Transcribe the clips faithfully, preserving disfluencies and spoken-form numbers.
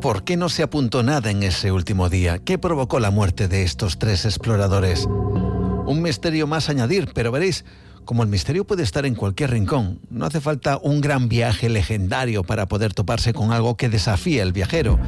¿Por qué no se apuntó nada en ese último día? ¿Qué provocó la muerte de estos tres exploradores? Un misterio más a añadir, pero veréis, como el misterio puede estar en cualquier rincón, no hace falta un gran viaje legendario para poder toparse con algo que desafíe al viajero.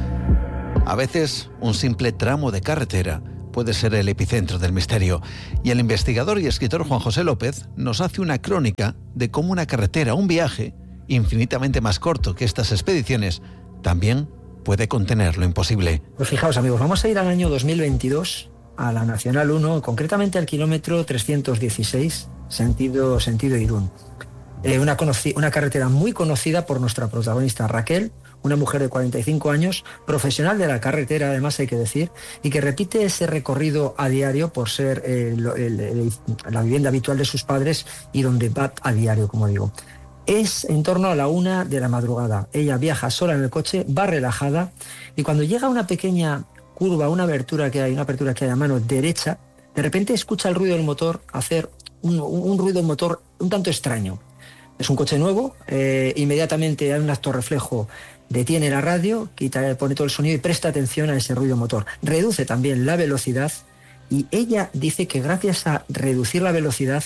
A veces, un simple tramo de carretera puede ser el epicentro del misterio. Y el investigador y escritor Juan José López nos hace una crónica de cómo una carretera, un viaje infinitamente más corto que estas expediciones, también puede contener lo imposible. Pues fijaos, amigos, vamos a ir al año dos mil veintidós, a la Nacional uno, concretamente al kilómetro trescientos dieciséis, sentido, sentido Irún. Eh, una, conoci- una carretera muy conocida por nuestra protagonista Raquel, una mujer de cuarenta y cinco años, profesional de la carretera, además hay que decir, y que repite ese recorrido a diario por ser eh, el, el, el, la vivienda habitual de sus padres y donde va a diario, como digo. Es en torno a la una de la madrugada. Ella viaja sola en el coche, va relajada, y cuando llega a una pequeña curva, una abertura que hay, una apertura que hay a mano derecha, de repente escucha el ruido del motor hacer un, un ruido motor un tanto extraño. Es un coche nuevo, eh, inmediatamente hay un acto reflejo, detiene la radio, quita, pone todo el sonido y presta atención a ese ruido motor. Reduce también la velocidad y ella dice que gracias a reducir la velocidad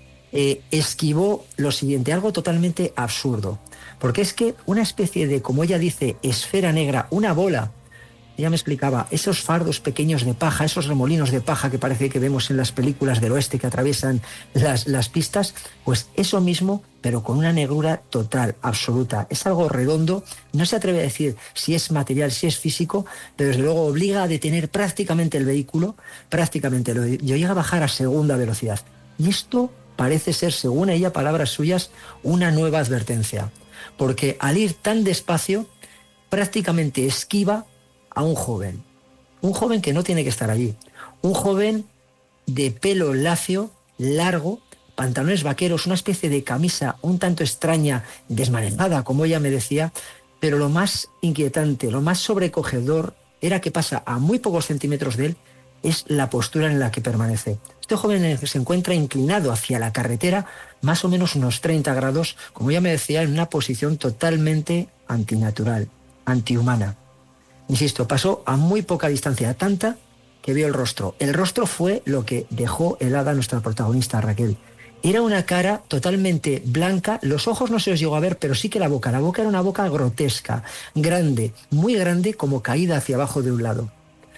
eh, esquivó lo siguiente, algo totalmente absurdo. Porque es que una especie de, como ella dice, esfera negra, una bola, ella me explicaba, esos fardos pequeños de paja, esos remolinos de paja que parece que vemos en las películas del oeste que atraviesan las, las pistas, pues eso mismo, pero con una negrura total, absoluta. Es algo redondo, no se atreve a decir si es material, si es físico, pero desde luego obliga a detener prácticamente el vehículo, prácticamente lo llega a bajar a segunda velocidad. Y esto parece ser, según ella, palabras suyas, una nueva advertencia, porque al ir tan despacio, prácticamente esquiva a un joven, un joven que no tiene que estar allí, un joven de pelo lacio, largo, pantalones vaqueros, una especie de camisa un tanto extraña, desmanejada, como ella me decía, pero lo más inquietante, lo más sobrecogedor, era que pasa a muy pocos centímetros de él, es la postura en la que permanece. Este joven se encuentra inclinado hacia la carretera, más o menos unos treinta grados, como ella me decía, en una posición totalmente antinatural, antihumana. Insisto, pasó a muy poca distancia, tanta que vio el rostro. El rostro fue lo que dejó helada a nuestra protagonista, Raquel. Era una cara totalmente blanca, los ojos no se los llegó a ver, pero sí que la boca. La boca era una boca grotesca, grande, muy grande, como caída hacia abajo de un lado.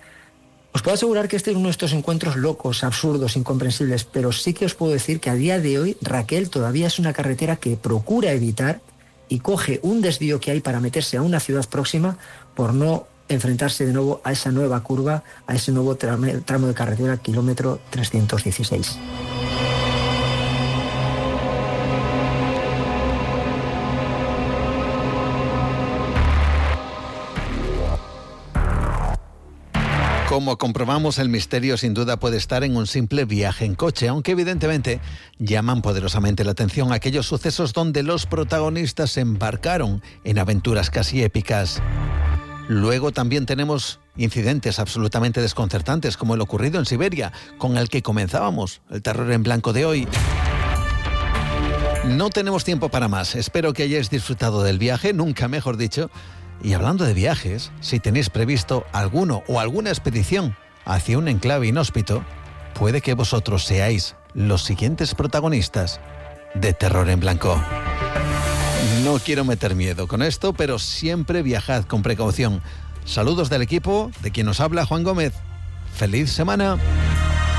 Os puedo asegurar que este es uno de estos encuentros locos, absurdos, incomprensibles, pero sí que os puedo decir que a día de hoy Raquel todavía es una carretera que procura evitar y coge un desvío que hay para meterse a una ciudad próxima por no enfrentarse de nuevo a esa nueva curva, a ese nuevo tramo, tramo de carretera, kilómetro trescientos dieciséis. Como comprobamos, el misterio sin duda puede estar en un simple viaje en coche, aunque evidentemente llaman poderosamente la atención aquellos sucesos donde los protagonistas se embarcaron en aventuras casi épicas. Luego también tenemos incidentes absolutamente desconcertantes, como el ocurrido en Siberia, con el que comenzábamos el Terror en Blanco de hoy. No tenemos tiempo para más. Espero que hayáis disfrutado del viaje, nunca mejor dicho. Y hablando de viajes, si tenéis previsto alguno o alguna expedición hacia un enclave inhóspito, puede que vosotros seáis los siguientes protagonistas de Terror en Blanco. No quiero meter miedo con esto, pero siempre viajad con precaución. Saludos del equipo, de quien nos habla Juan Gómez. ¡Feliz semana!